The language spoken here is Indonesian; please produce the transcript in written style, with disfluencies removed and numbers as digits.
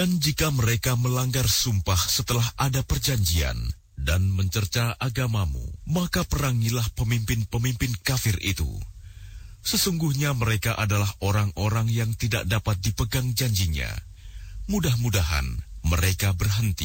Dan jika mereka melanggar sumpah setelah ada perjanjian dan mencerca agamamu, maka perangilah pemimpin-pemimpin kafir itu. Sesungguhnya mereka adalah orang-orang yang tidak dapat dipegang janjinya. Mudah-mudahan mereka berhenti.